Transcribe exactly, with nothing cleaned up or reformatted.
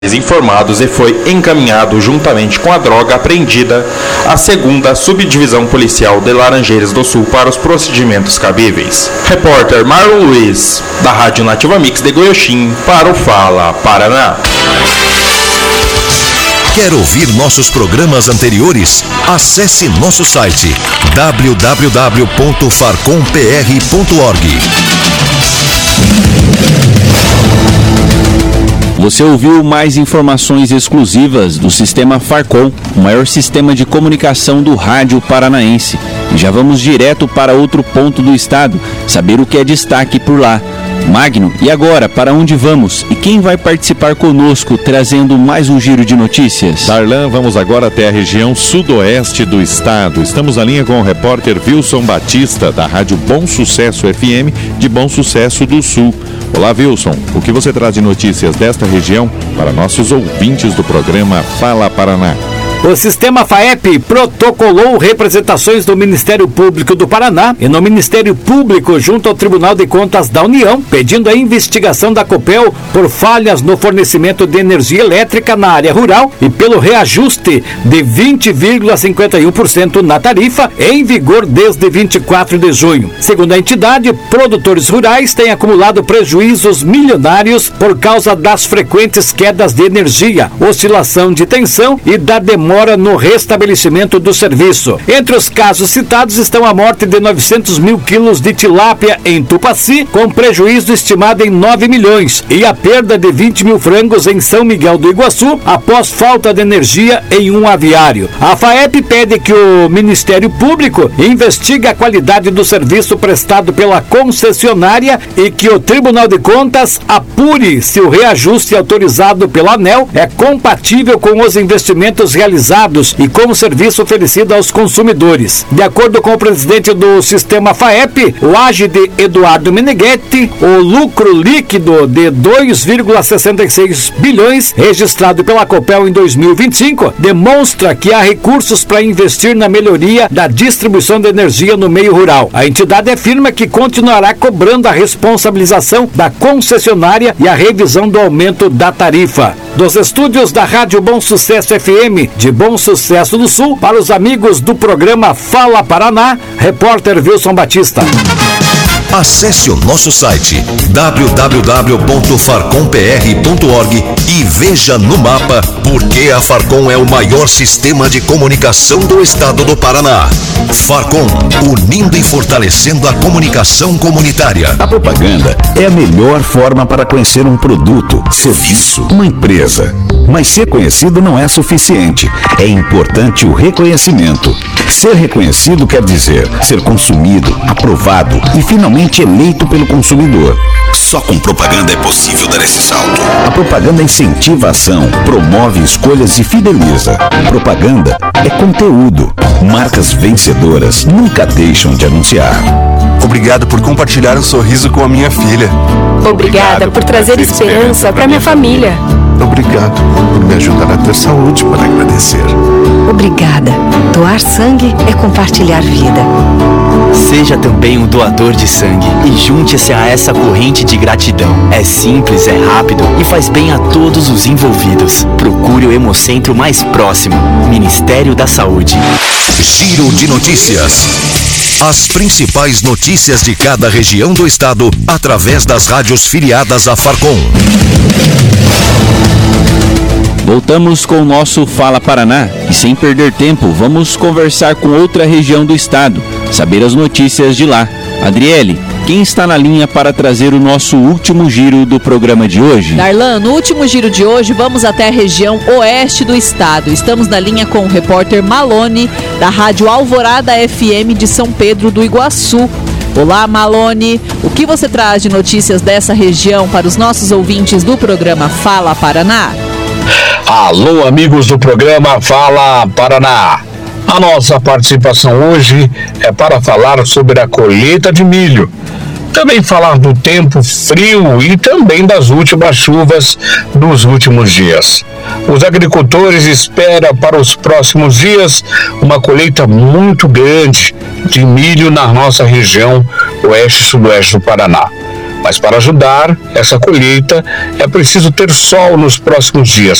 informados e foi encaminhado juntamente com a droga apreendida à segunda Subdivisão Policial de Laranjeiras do Sul para os procedimentos cabíveis. Repórter Marlon Luiz, da Rádio Nativa Mix de Goiaxim, para o Fala Paraná. Quer ouvir nossos programas anteriores? Acesse nosso site w w w ponto farcom p r ponto org. Você ouviu mais informações exclusivas do Sistema Farcom, o maior sistema de comunicação do rádio paranaense. E já vamos direto para outro ponto do estado, saber o que é destaque por lá. Magno, e agora, para onde vamos? E quem vai participar conosco, trazendo mais um giro de notícias? Darlan, vamos agora até a região sudoeste do estado. Estamos na linha com o repórter Wilson Batista, da Rádio Bom Sucesso F M, de Bom Sucesso do Sul. Olá, Wilson, o que você traz de notícias desta região para nossos ouvintes do programa Fala Paraná? O Sistema FAEP protocolou representações do Ministério Público do Paraná e no Ministério Público junto ao Tribunal de Contas da União, pedindo a investigação da Copel por falhas no fornecimento de energia elétrica na área rural e pelo reajuste de vinte vírgula cinquenta e um por cento na tarifa em vigor desde vinte e quatro de junho. Segundo a entidade, produtores rurais têm acumulado prejuízos milionários por causa das frequentes quedas de energia, oscilação de tensão e da demora no restabelecimento do serviço. Entre os casos citados estão a morte de novecentos mil quilos de tilápia em Tupaci, com prejuízo estimado em nove milhões, e a perda de vinte mil frangos em São Miguel do Iguaçu após falta de energia em um aviário. A FAEP pede que o Ministério Público investigue a qualidade do serviço prestado pela concessionária e que o Tribunal de Contas apure se o reajuste autorizado pela ANEEL é compatível com os investimentos realizados e como serviço oferecido aos consumidores. De acordo com o presidente do Sistema FAEP, o Agide Eduardo Meneghetti, o lucro líquido de dois vírgula sessenta e seis bilhões registrado pela Copel em dois mil e vinte e cinco demonstra que há recursos para investir na melhoria da distribuição de energia no meio rural. A entidade afirma que continuará cobrando a responsabilização da concessionária e a revisão do aumento da tarifa. Dos estúdios da Rádio Bom Sucesso F M de Bom Sucesso do Sul, para os amigos do programa Fala Paraná, repórter Wilson Batista. Acesse o nosso site w w w ponto farcom p r ponto org e veja no mapa por que a Farcom é o maior sistema de comunicação do estado do Paraná. Farcom, unindo e fortalecendo a comunicação comunitária. A propaganda é a melhor forma para conhecer um produto, serviço, uma empresa. Mas ser conhecido não é suficiente. É importante o reconhecimento. Ser reconhecido quer dizer ser consumido, aprovado e finalmente eleito pelo consumidor. Só com propaganda é possível dar esse salto. A propaganda incentiva a ação, promove escolhas e fideliza. Propaganda é conteúdo. Marcas vencedoras nunca deixam de anunciar. Obrigado por compartilhar um sorriso com a minha filha. Obrigada por trazer esperança para minha família. Obrigado por me ajudar a ter saúde para agradecer. Obrigada. Doar sangue é compartilhar vida. Seja também um doador de sangue e junte-se a essa corrente de gratidão. É simples, é rápido e faz bem a todos os envolvidos. Procure o Hemocentro mais próximo. Ministério da Saúde. Giro de notícias. As principais notícias de cada região do estado através das rádios filiadas à Farcom. Voltamos com o nosso Fala Paraná e sem perder tempo vamos conversar com outra região do estado, saber as notícias de lá. Adriele, quem está na linha para trazer o nosso último giro do programa de hoje? Darlan, no último giro de hoje vamos até a região oeste do estado. Estamos na linha com o repórter Malone, da Rádio Alvorada F M de São Pedro do Iguaçu. Olá, Malone, o que você traz de notícias dessa região para os nossos ouvintes do programa Fala Paraná? Alô, amigos do programa Fala Paraná. A nossa participação hoje é para falar sobre a colheita de milho. Também falar do tempo frio e também das últimas chuvas dos últimos dias. Os agricultores esperam para os próximos dias uma colheita muito grande de milho na nossa região oeste e sudoeste do Paraná. Mas para ajudar essa colheita é preciso ter sol nos próximos dias.